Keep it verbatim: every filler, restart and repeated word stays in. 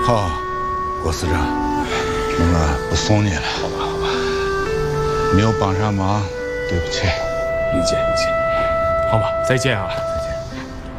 好，郭司长，那么不送你了。 好吧，好吧， 没有帮上忙，对不起。 理解理解。好吧，再见啊。